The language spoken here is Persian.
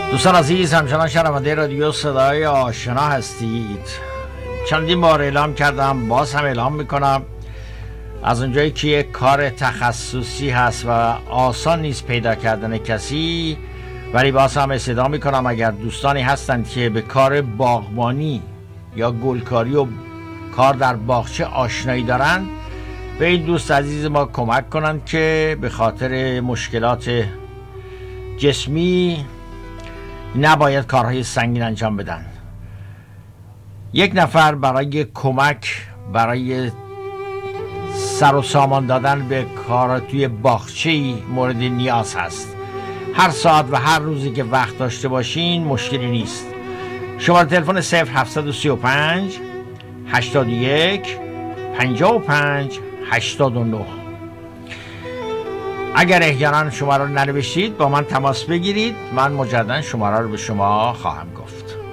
دوستان عزیز، همچنان شنونده رادیو صدای آشنا هستید. چندین بار اعلام کردم، باز هم اعلام میکنم، از اونجایی که یک کار تخصصی هست و آسان نیست پیدا کردن کسی، ولی باز هم استدعا میکنم اگر دوستانی هستند که به کار باغبانی یا گلکاری و کار در باغچه آشنایی دارند، به این دوست عزیز ما کمک کنند که به خاطر مشکلات جسمی نباید کارهای سنگین انجام بدن. یک نفر برای کمک، برای سر و سامان دادن به کار توی باغچه‌ای مورد نیاز هست. هر ساعت و هر روزی که وقت داشته باشین مشکلی نیست. شماره تلفن 0735 81 55 89. اگر احیانا شماره رو ننوشتید با من تماس بگیرید، من مجددا شماره رو به شما خواهم گفت.